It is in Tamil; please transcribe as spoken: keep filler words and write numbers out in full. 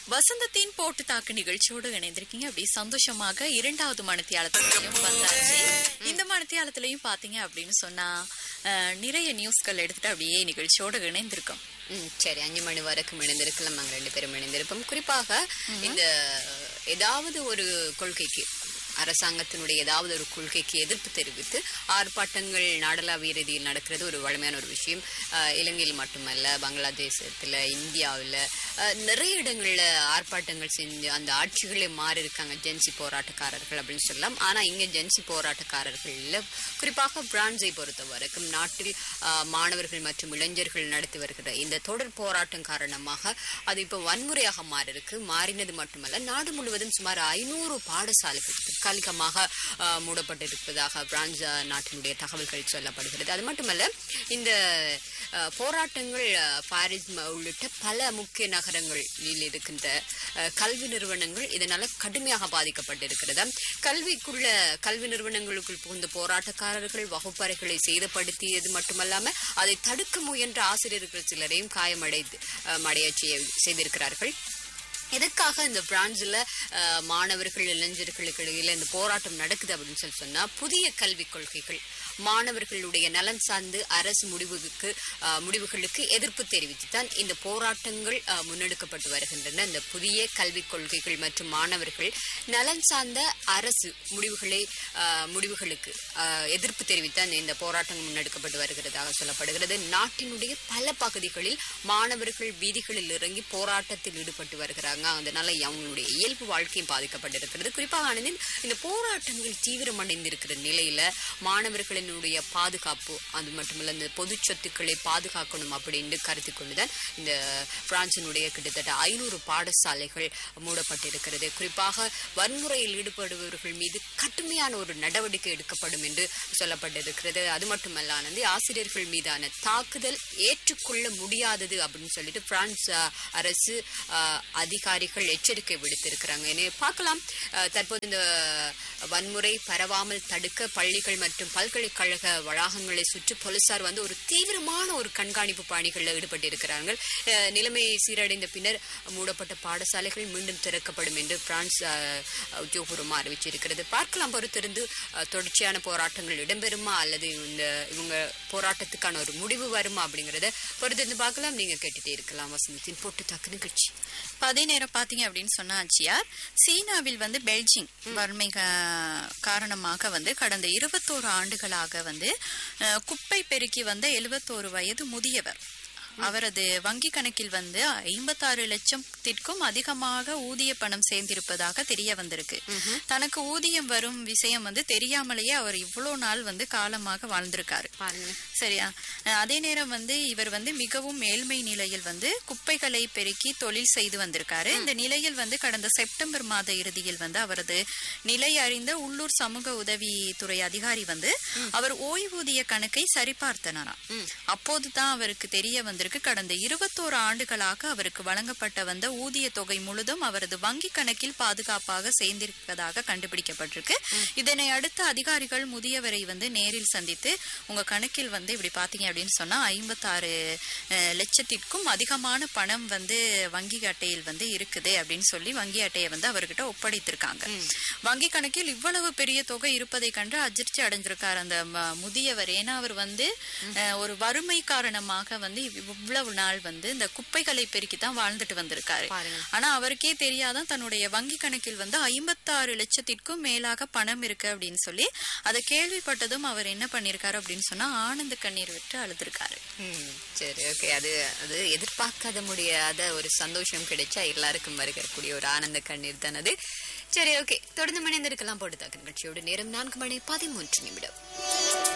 வசந்தத்தின் போட்டு தாக்கு நிகழ்ச்சியோடு இணைந்திருக்கீங்க. அப்படி சந்தோஷமாக இரண்டாவது மணித்தியாலத்திலையும் வந்தாச்சு. இந்த மணித்தியாலத்திலையும் பாத்தீங்க அப்படின்னு சொன்னா நிறைய நியூஸ்கள் எடுத்துட்டு அப்படியே நிகழ்ச்சியோடு இணைந்திருக்கோம். ம் சரி, அஞ்சு மணி வரைக்கும் இணைந்திருக்கலாம். நாங்கள் ரெண்டு பேரும் இணைந்திருப்போம். குறிப்பாக இந்த ஏதாவது ஒரு கொள்கைக்கு, அரசாங்கத்தினுடைய ஏதாவது ஒரு கொள்கைக்கு எதிர்ப்பு தெரிவித்து ஆர்ப்பாட்டங்கள் நாடளாவிய ரீதியில் நடக்கிறது ஒரு வலிமையான ஒரு விஷயம். இலங்கையில் மட்டுமல்ல, பங்களாதேசத்துல, இந்தியாவில் நிறைய இடங்கள்ல ஆர்ப்பாட்டங்கள் செஞ்சு அந்த ஆட்சிகளே மாறி இருக்காங்க ஜென்சி போராட்டக்காரர்கள் அப்படின்னு சொல்லலாம். ஆனா இங்க ஜென்சி போராட்டக்காரர்கள் இல்ல. குறிப்பாக பிரான்ஸை பொறுத்த வரைக்கும் நாட்டில் மாணவர்கள் மற்றும் இளைஞர்கள் நடத்தி வருகிற இந்த தொடர் போராட்டம் காரணமாக அது இப்ப வன்முறையாக மாறி இருக்கு. மாறினது மட்டுமல்ல, நாடு முழுவதும் சுமார் ஐநூறு பாடசாலைகள் தற்காலிகமாக மூடப்பட்டிருப்பதாக பிரான்ஸ் நாட்டினுடைய தகவல்கள் சொல்லப்படுகிறது. அது மட்டுமல்ல, இந்த போராட்டங்கள் பாரிஸ் உள்ளிட்ட பல முக்கிய நகரங்களில் இருக்கின்ற கல்வி நிறுவனங்கள் இதனால கடுமையாக பாதிக்கப்பட்டிருக்கிறது. கல்விக்குள்ள கல்வி நிறுவனங்களுக்குள் புகுந்த போராட்டக்காரர்கள் வகுப்பறைகளை சேதப்படுத்தியது மட்டுமல்லாம அதை தடுக்க முயன்ற ஆசிரியர்கள் சிலரையும் காயமடை மடைய செய்திருக்கிறார்கள். எதற்காக இந்த பிரான்ஸ்ல மாணவர்கள் இளைஞர்களுக்கு இடையில இந்த போராட்டம் நடக்குது அப்படின்னு சொல்லி சொன்னா, புதிய கல்விக் கொள்கைகள், மாணவர்களுடைய நலன் சார்ந்து அரசு முடிவுக்கு முடிவுகளுக்கு எதிர்ப்பு தெரிவித்து தான் இந்த போராட்டங்கள் முன்னெடுக்கப்பட்டு வருகின்றன. இந்த புதிய கல்விக் கொள்கைகள் மற்றும் மாணவர்கள் நலன் சார்ந்த அரசு முடிவுகளை முடிவுகளுக்கு எதிர்ப்பு தெரிவித்தான் இந்த போராட்டங்கள் முன்னெடுக்கப்பட்டு வருகிறதாக சொல்லப்படுகிறது. நாட்டினுடைய பல பகுதிகளில் மாணவர்கள் வீதிகளில் இறங்கி போராட்டத்தில் ஈடுபட்டு வருகிறார்கள். அதனால அவங்களுடைய இயல்பு வாழ்க்கையும் பாதிக்கப்பட்டிருக்கிறது. குறிப்பாக இந்த போராட்டங்கள் தீவிரமடைந்திருக்கிற நிலையில மாணவர்களினுடைய பாதுகாப்பு, அது மட்டுமல்ல இந்த பொது சொத்துக்களை பாதுகாக்கணும் அப்படின்னு கருத்து கொண்டுதான் இந்த பிரான்சினுடைய கிட்டத்தட்ட ஐநூறு பாடசாலைகள் மூடப்பட்டிருக்கிறது. குறிப்பாக வன்முறையில் ஈடுபடுபவர்கள் மீது கடுமையான ஒரு நடவடிக்கை எடுக்கப்படும் என்று சொல்லப்பட்டிருக்கிறது. அது மட்டுமல்ல, ஆசிரியர்கள் மீதான தாக்குதல் ஏற்றுக்கொள்ள முடியாதது அப்படின்னு சொல்லிட்டு பிரான்ஸ் அரசு அதிகாரிகள் எச்சரிக்கை விடுத்திருக்கிறாங்க. எனவே பார்க்கலாம், தற்போது இந்த வன்முறை பரவாமல் தடுக்க பள்ளிகள் மற்றும் பல்கலைக்கழக வளாகங்களை சுற்றி போலீசார் வந்து ஒரு தீவிரமான ஒரு கண்காணிப்பு பணிகளில் ஈடுபட்டிருக்கிறார்கள். நிலைமை சீரடைந்த பின்னர் மூடப்பட்ட பாடசாலைகள் மீண்டும் திறக்கப்படும் என்று பிரான்ஸ் உத்தியோகபூர்வமாக அறிவிச்சிருக்கிறது. பார்க்கலாம், பொறுத்திருந்து தொடர்ச்சியான போராட்டங்கள் இடம்பெறுமா அல்லது இந்த இவங்க போராட்டத்துக்கான ஒரு முடிவு வருமா அப்படிங்கறத பொறுத்திருந்து பார்க்கலாம். நீங்க கேட்டுட்டே இருக்கலாம் வசந்தத்தின் போட்டு தாக்கு நிகழ்ச்சி. அதே நேரம் பாத்தீங்க அப்படின்னு சொன்னா ஆச்சியார், சீனாவில் வந்து பெல்ஜிங் வறுமை காரணமாக வந்து கடந்த இருபத்தோரு ஆண்டுகளாக வந்து குப்பை பெருக்கி வந்த எழுபத்தோரு வயது முதியவர் அவரது வங்கி கணக்கில் வந்து ஐம்பத்தாறு லட்சத்திற்கும் அதிகமாக ஊதிய பணம் சேர்ந்திருப்பதாக தெரிய வந்திருக்கு. தனக்கு ஊதியம் வரும் விஷயம் வந்து தெரியாமலேயே அவர் இவ்வளவு நாள் வந்து காலமாக வாழ்ந்திருக்காரு. சரியா? அதே நேரம் வந்து இவர் வந்து மிகவும் ஏழ்மை நிலையில் வந்து குப்பைகளை பெருக்கி தொழில் செய்து வந்திருக்காரு. இந்த நிலையில் வந்து கடந்த செப்டம்பர் மாத இறுதியில் வந்து அவரது நிலை அறிந்த உள்ளூர் சமூக உதவித்துறை அதிகாரி வந்து அவர் ஓய்வூதிய கணக்கை சரிபார்த்தனாரா. அப்போதுதான் அவருக்கு தெரிய வந்து கடந்த இருபத்தோரு ஆண்டுகளாக அவருக்கு வழங்கப்பட்ட வந்த ஊதிய தொகை முழுதும் அவரது வங்கி கணக்கில் பாதுகாப்பாக சேர்ந்திருப்பதாக கண்டுபிடிக்கப்பட்டிருக்கு. இதனை அடுத்து அதிகாரிகள் முதியவரை வந்து நேரில் சந்தித்து, உங்க கணக்கில் வந்து இப்படி பாத்தீங்க அப்படின்னு சொன்னா ஐம்பத்தாறு லட்சத்திற்கும் அதிகமான பணம் வந்து வங்கி அட்டையில் வந்து இருக்குது அப்படின்னு சொல்லி வங்கி அட்டையை வந்து அவர்கிட்ட ஒப்படைத்திருக்காங்க. வங்கி கணக்கில் இவ்வளவு பெரிய தொகை இருப்பதை கண்டு அதிர்ச்சி அடைஞ்சிருக்காரு அந்த முதியவர். ஏன்னா அவர் வந்து ஒரு வறுமை காரணமாக வந்து இவ்வளவு நாள் வந்து இந்த குப்பைகளை பெருக்கித்தான் வாழ்ந்துட்டு வந்திருக்காரு. ஆனா அவருக்கே தெரியாதான் தன்னுடைய வங்கி கணக்கில் வந்து ஐம்பத்தாறு லட்சத்திற்கும் மேலாக பணம் இருக்கு அப்படின்னு சொல்லி அதை கேள்விப்பட்டதும் அவர் என்ன பண்ணிருக்காரு அப்படின்னு சொன்னா ஆனந்த கண்ணீர் விட்டு அழுதுருக்காரு. சரி, ஓகே. அது அது எதிர்பார்க்காத முடியாத ஒரு சந்தோஷம் கிடைச்சா எல்லாருக்கும் வருகக்கூடிய ஒரு ஆனந்த கண்ணீர் தான் அது. சரி, ஓகே. தொடர்ந்து மணிந்திருக்கலாம் போட்டு தாக்கு நிகழ்ச்சியோடு. நேரம் நான்கு மணி பதிமூன்று நிமிடம்.